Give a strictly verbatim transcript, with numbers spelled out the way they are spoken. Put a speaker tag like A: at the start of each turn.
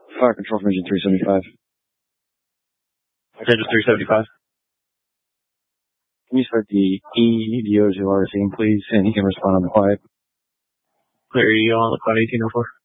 A: Fire control from engine three seventy-five.
B: Engine three seventy-five.
A: Can you start the E D O to our team, please? And he can respond on the quiet.
B: Clear E O on the quiet eighteen oh four.